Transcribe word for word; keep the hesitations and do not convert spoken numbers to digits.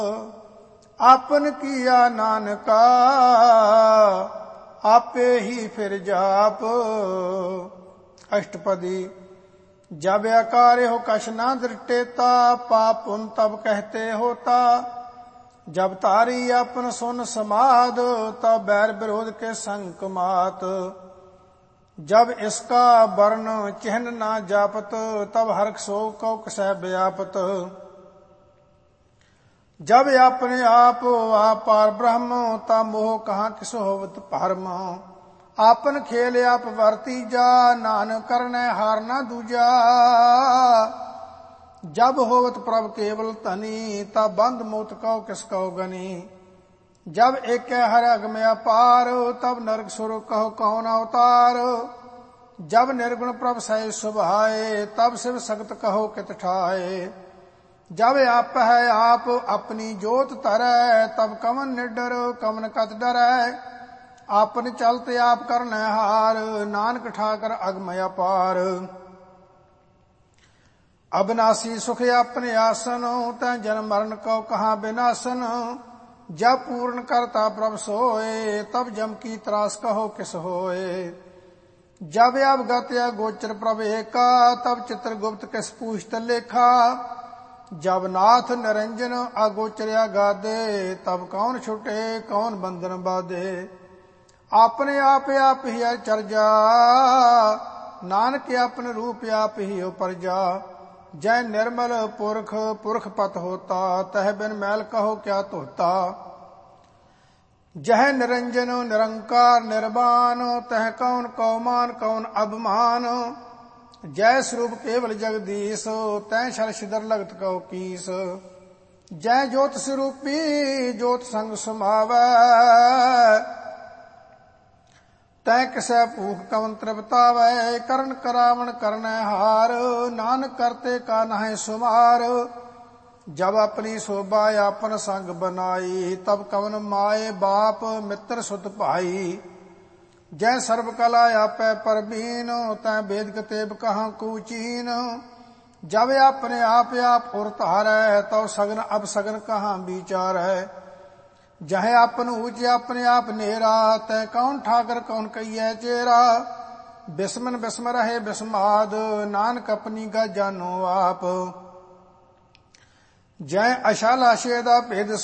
आपन किया नानका आपे ही फिर जाप। अष्टपदी। जब आकार्य हो कश ना दृटेता पाप पुन तब कहते होता। जब तारी अपन सुन समाद तब बैर विरोध के संक मात। जब इसका वर्ण चिन्ह ना जापत तब हर्ष शोक कौ कसह व्यापत। जब अपने आप आप पार ब्रह्म तब मोह कहाँ किस होवत परम। आपन खेल आप वर्ती जा नानक करने हार न दूजा। जब होवत प्रभ केवल तनी तब बंद मोत कौ किस कौ गनी। जब एक हर अगम अपार तब नरक सुर कहो कौन अवतार। जब निर्गुण प्रभ सह सुभाए तब शिव सगत कहो कित ठाए। जब आप है आप अपनी जोत तरय तब कमन निडर कमन कत डरै। आपन चलते आप करन हार नानक ठाकर अगम अपार। अविनाशी सुख अपने आसन तै जन्म मरण को कहाँ विनाशन। जब पूर्ण करता प्रभ सोए तब जम की त्रास कहो किस होए। जब अवगत गोचर प्रभ एका तब चित्रगुप्त किस पूछत लेखा। जब नाथ निरंजन अगोचर्या गादे तब कौन छुटे कौन बंधन बाधे। अपने आप आप ही चर्जा नानक अपने रूप आप ही उपरजा। जय निर्मल पुरख पुरख पत होता तह बिन मैल कहो क्या धोता। जह निरंजन निरंकार निर्वाण तह कौन कौमान कौन अभिमान। जय स्वरूप केवल जगदीश तै शर सिदर लगत कहो कीस। जय ज्योत स्वरूपी ज्योत संग समावै तै किसै भूख कवन तृप्तावै। करण करावण करन हार नानक करते का नहै सुमार। जब अपनी शोभा आपन संग बनाई तब कवन माए बाप मित्र सुत भाई। जय सर्व कला आपै परबीन तै वेद कतेब कहाँ कूचीन। जब अपने आप आप उरतारै तब सगन अब सगन कहाँ विचारै। जह अपन ऊंच अपने आप नेरा तै कौन ठाकर कौन कहिए चेरा। बिस्मन बिस्म रहे बिस्माद नानक अपनी गा जानो आप। जय अशाला शेदा भेद